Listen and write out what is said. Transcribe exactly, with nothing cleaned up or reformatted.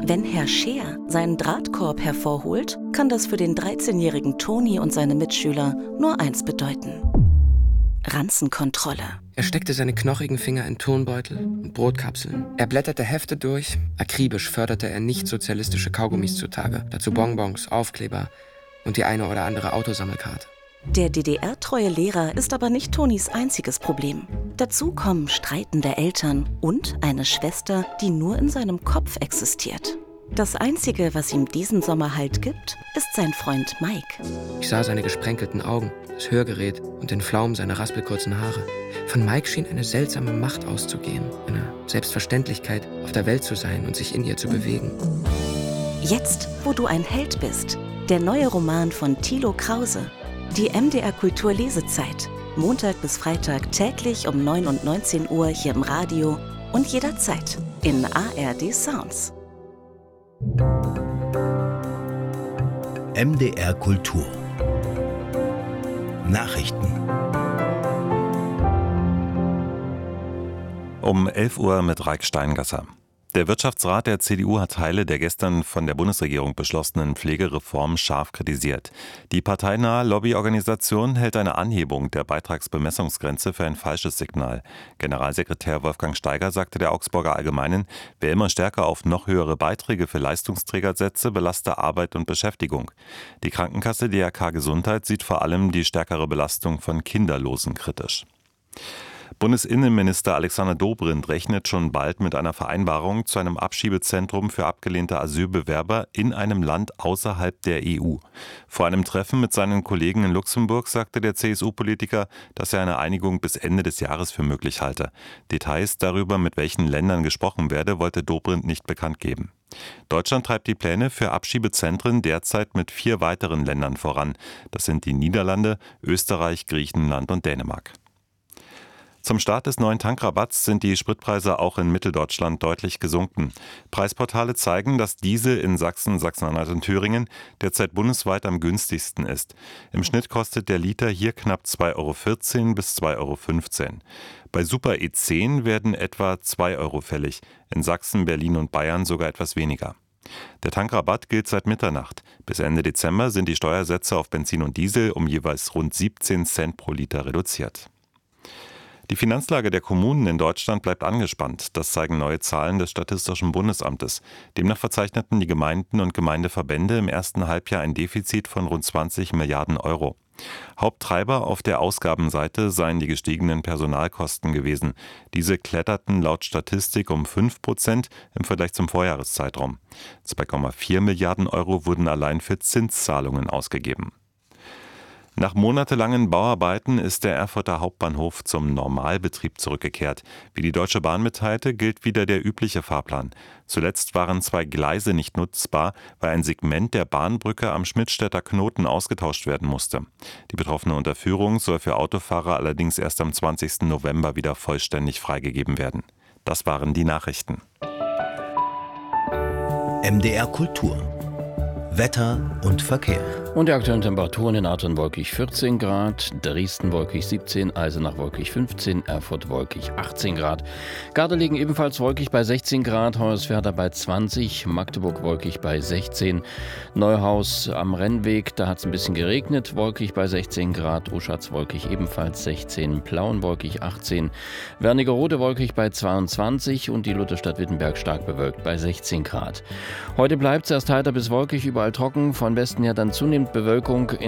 Wenn Herr Scheer seinen Drahtkorb hervorholt, kann das für den dreizehnjährigen Toni und seine Mitschüler nur eins bedeuten: Ranzenkontrolle. Er steckte seine knochigen Finger in Turnbeutel und Brotkapseln. Er blätterte Hefte durch. Akribisch förderte er nicht-sozialistische Kaugummis zutage. Dazu Bonbons, Aufkleber und die eine oder andere Autosammelkarte. Der D D R-treue Lehrer ist aber nicht Tonis einziges Problem. Dazu kommen streitende Eltern und eine Schwester, die nur in seinem Kopf existiert. Das Einzige, was ihm diesen Sommer Halt gibt, ist sein Freund Mike. Ich sah seine gesprenkelten Augen, das Hörgerät und den Flaum seiner raspelkurzen Haare. Von Mike schien eine seltsame Macht auszugehen, eine Selbstverständlichkeit, auf der Welt zu sein und sich in ihr zu bewegen. Jetzt, wo du ein Held bist, der neue Roman von Thilo Krause. Die M D R Kultur Lesezeit. Montag bis Freitag täglich um neun und neunzehn Uhr hier im Radio und jederzeit in A R D Sounds. M D R Kultur Nachrichten. Um elf Uhr mit Raik Steingasser. Der Wirtschaftsrat der C D U hat Teile der gestern von der Bundesregierung beschlossenen Pflegereform scharf kritisiert. Die parteinahe Lobbyorganisation hält eine Anhebung der Beitragsbemessungsgrenze für ein falsches Signal. Generalsekretär Wolfgang Steiger sagte der Augsburger Allgemeinen, wer immer stärker auf noch höhere Beiträge für Leistungsträger setze, belaste Arbeit und Beschäftigung. Die Krankenkasse D R K Gesundheit sieht vor allem die stärkere Belastung von Kinderlosen kritisch. Bundesinnenminister Alexander Dobrindt rechnet schon bald mit einer Vereinbarung zu einem Abschiebezentrum für abgelehnte Asylbewerber in einem Land außerhalb der E U. Vor einem Treffen mit seinen Kollegen in Luxemburg sagte der C S U-Politiker, dass er eine Einigung bis Ende des Jahres für möglich halte. Details darüber, mit welchen Ländern gesprochen werde, wollte Dobrindt nicht bekannt geben. Deutschland treibt die Pläne für Abschiebezentren derzeit mit vier weiteren Ländern voran. Das sind die Niederlande, Österreich, Griechenland und Dänemark. Zum Start des neuen Tankrabatts sind die Spritpreise auch in Mitteldeutschland deutlich gesunken. Preisportale zeigen, dass Diesel in Sachsen, Sachsen-Anhalt und Thüringen derzeit bundesweit am günstigsten ist. Im Schnitt kostet der Liter hier knapp zwei Euro vierzehn bis zwei Euro fünfzehn. Bei Super E zehn werden etwa zwei Euro fällig, in Sachsen, Berlin und Bayern sogar etwas weniger. Der Tankrabatt gilt seit Mitternacht. Bis Ende Dezember sind die Steuersätze auf Benzin und Diesel um jeweils rund siebzehn Cent pro Liter reduziert. Die Finanzlage der Kommunen in Deutschland bleibt angespannt. Das zeigen neue Zahlen des Statistischen Bundesamtes. Demnach verzeichneten die Gemeinden und Gemeindeverbände im ersten Halbjahr ein Defizit von rund zwanzig Milliarden Euro. Haupttreiber auf der Ausgabenseite seien die gestiegenen Personalkosten gewesen. Diese kletterten laut Statistik um fünf Prozent im Vergleich zum Vorjahreszeitraum. zwei Komma vier Milliarden Euro wurden allein für Zinszahlungen ausgegeben. Nach monatelangen Bauarbeiten ist der Erfurter Hauptbahnhof zum Normalbetrieb zurückgekehrt. Wie die Deutsche Bahn mitteilte, gilt wieder der übliche Fahrplan. Zuletzt waren zwei Gleise nicht nutzbar, weil ein Segment der Bahnbrücke am Schmidtstädter Knoten ausgetauscht werden musste. Die betroffene Unterführung soll für Autofahrer allerdings erst am zwanzigsten November wieder vollständig freigegeben werden. Das waren die Nachrichten. M D R Kultur Wetter und Verkehr. Und die aktuellen Temperaturen: in Adern wolkig vierzehn Grad, Dresden wolkig siebzehn, Eisenach wolkig fünfzehn, Erfurt wolkig achtzehn Grad. Gardelegen ebenfalls wolkig bei sechzehn Grad, Hoyerswerda bei zwanzig, Magdeburg wolkig bei sechzehn, Neuhaus am Rennweg, da hat es ein bisschen geregnet, wolkig bei sechzehn Grad, Oschatz wolkig ebenfalls sechzehn, Plauen wolkig achtzehn, Wernigerode wolkig bei zweiundzwanzig und die Lutherstadt Wittenberg stark bewölkt bei sechzehn Grad. Heute bleibt es erst heiter bis wolkig, überall trocken, von Westen her dann zunehmend Bewölkung.